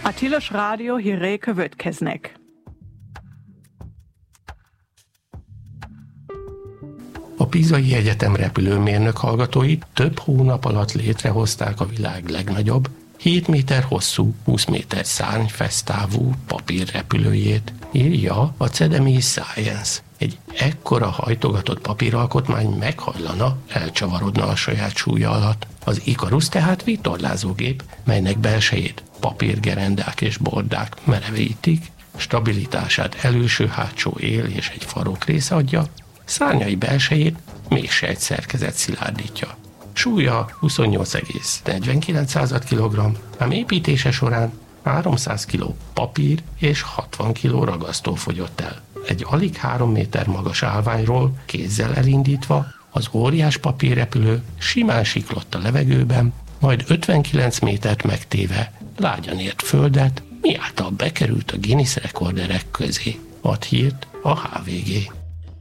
A Tilos Rádió hírei következnek. A Pisai Egyetem repülőmérnök hallgatói több hónap alatt létrehozták a világ legnagyobb, 7 méter hosszú, 20 méter szárnyfesztávú papírrepülőjét, írja a CDMI Science. Egy ekkora hajtogatott papíralkotmány meghajlana, elcsavarodna a saját súlya alatt. Az Ikarus tehát vitorlázógép, melynek belsejét papírgerendák és bordák merevítik, stabilitását előső-hátsó él és egy farokrész adja, szárnyai belsejét mégsejt szerkezet szilárdítja. Súlya 28,49 kg, ám építése során 300 kg papír és 60 kg ragasztó fogyott el. Egy alig 3 méter magas állványról kézzel elindítva az óriás papírrepülő simán siklott a levegőben, majd 59 métert megtéve lágyan ért földet, miáltal bekerült a Guinness rekorderek közé. Ad hírt a HVG.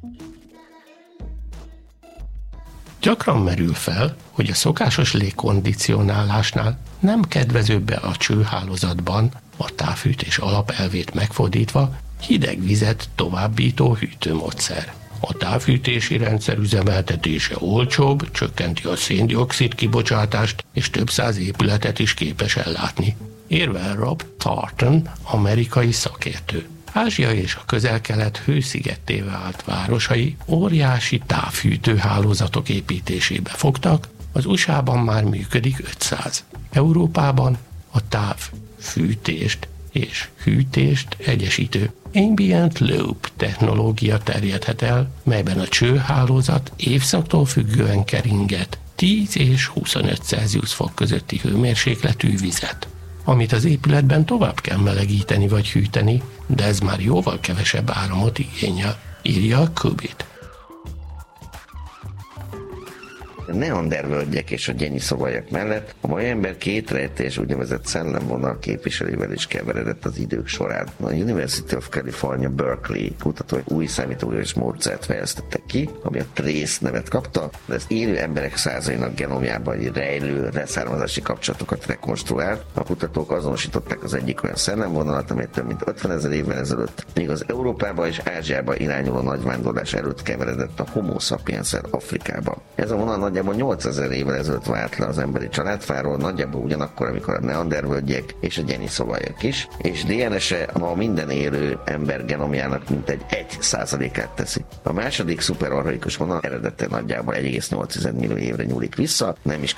Gyakran merül fel, hogy a szokásos légkondicionálásnál nem kedvezőbb a csőhálózatban, a távfűtés alapelvét megfordítva, hideg vizet továbbító hűtőmódszer. A távfűtési rendszer üzemeltetése olcsóbb, csökkenti a szén-dioxid kibocsátást, és több száz épületet is képes ellátni. Érvel Rob Thornton, amerikai szakértő. Ázsia és a Közel-Kelet hőszigetté vált városai óriási távfűtőhálózatok építésébe fogtak, az USA-ban már működik 500. Európában a távfűtést és hűtést egyesítő Ambient Loop technológia terjedhet el, melyben a csőhálózat évszaktól függően keringet 10 és 25 Celsius fok közötti hőmérsékletű vizet, amit az épületben tovább kell melegíteni vagy hűteni, de ez már jóval kevesebb áramot igényel, írja a Kubit. A neandervölgyek és a gyenyiszobaljak mellett a mai ember két rejtélyes úgynevezett szellemvonal képviselővel is keveredett az idők során. A University of California Berkeley kutatói új számítógépes módszert fejlesztettek ki, ami a Trace nevet kapta, de az élő emberek százainak genomjában rejlő leszármazási kapcsolatokat rekonstruál. A kutatók azonosították az egyik olyan szellemvonalat, amely több mint 50 000 évvel ezelőtt még az Európába és Ázsiába irányuló nagyvándorlás előtt keveredett a Homo sapiens Afrikába. Ez a vonal nagyjából 8000 évvel ezelőtt vált le az emberi családfáról, nagyjából ugyanakkor, amikor a neandervölgyek és a gyenyiszobaljak is, és DNS-e ma minden élő ember genomjának mintegy 1%-át teszi. A második szuperarhaikus vonal eredete nagyjából 1,8 millió évre nyúlik vissza, nem is